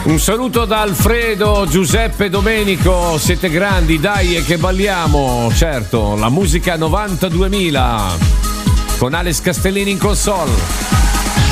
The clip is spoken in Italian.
Un saluto da Alfredo, Giuseppe, Domenico, siete grandi, dai e che balliamo, certo, la musica 92.000 con Alex Castellini in console.